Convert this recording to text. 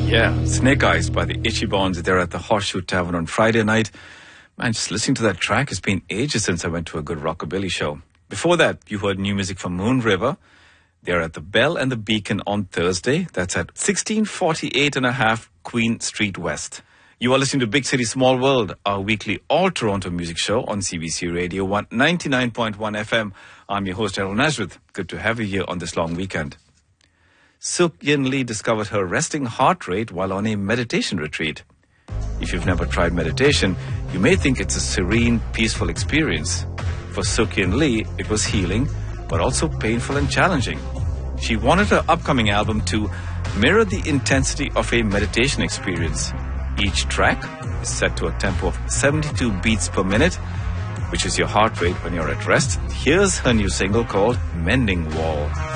Yeah, Snake Eyes by the Itchy Bonds. They're at the Horseshoe Tavern on Friday night. Man, just listening to that track, it's been ages since I went to a good rockabilly show. Before that, you heard new music from Moon River. They're at the Bell and the Beacon on Thursday. That's at 1648.5 Queen Street West. You are listening to Big City Small World, our weekly all-Toronto music show on CBC Radio 99.1 FM. I'm your host, Errol Nazareth. Good to have you here on this long weekend. Suk Yin Lee discovered her resting heart rate while on a meditation retreat. If you've never tried meditation, you may think it's a serene, peaceful experience. For Suk Yin Lee, it was healing, but also painful and challenging. She wanted her upcoming album to mirror the intensity of a meditation experience. Each track is set to a tempo of 72 beats per minute, which is your heart rate when you're at rest. Here's her new single called Mending Wall.